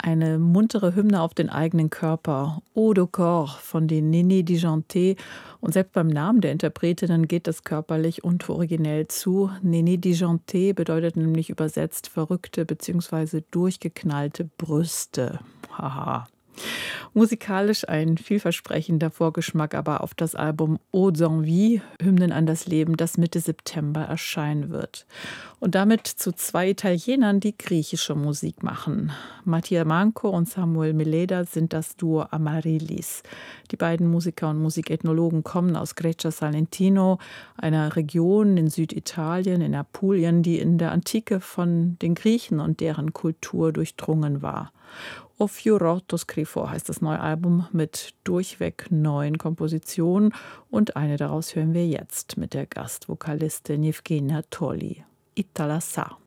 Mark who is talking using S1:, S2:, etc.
S1: Eine muntere Hymne auf den eigenen Körper. Eau de corps von den Néné Dijanté. Und selbst beim Namen der Interpretinnen geht das körperlich und originell zu. Néné Dijanté bedeutet nämlich übersetzt verrückte bzw. durchgeknallte Brüste. Haha. Musikalisch ein vielversprechender Vorgeschmack aber auf das Album Aux Envies, Hymnen an das Leben, das Mitte September erscheinen wird. Und damit zu zwei Italienern, die griechische Musik machen. Mattia Manco und Samuel Meleda sind das Duo Amaryllis. Die beiden Musiker und Musikethnologen kommen aus Greccia Salentino, einer Region in Süditalien, in Apulien, die in der Antike von den Griechen und deren Kultur durchdrungen war. O Fiorotto Scrivo heißt das neue Album mit durchweg neuen Kompositionen und eine daraus hören wir jetzt mit der Gastvokalistin Evgenia Tolli. Itala Sa.